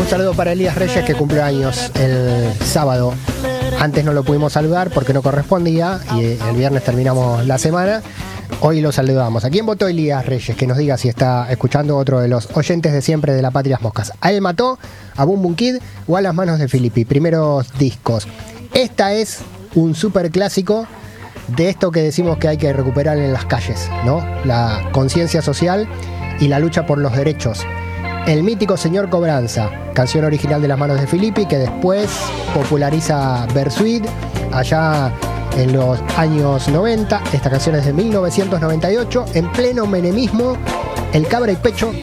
saludo para Elías Reyes, que cumplió años el sábado. Antes no lo pudimos saludar porque no correspondía y el viernes terminamos la semana. Hoy lo saludamos. ¿A quién votó Elías Reyes? Que nos diga si está escuchando, otro de los oyentes de siempre de La Patrias Moscas. ¿A él mató, a Boom Boom Kid o a Las Manos de Filippi? Primeros discos. Esta es un súper clásico de esto que decimos que hay que recuperar en las calles, ¿no? La conciencia social y la lucha por los derechos. El mítico Señor Cobranza, canción original de Las Manos de Filippi, que después populariza Bersuit allá en los años 90. Esta canción es de 1998, en pleno menemismo. El Cabra y Pecho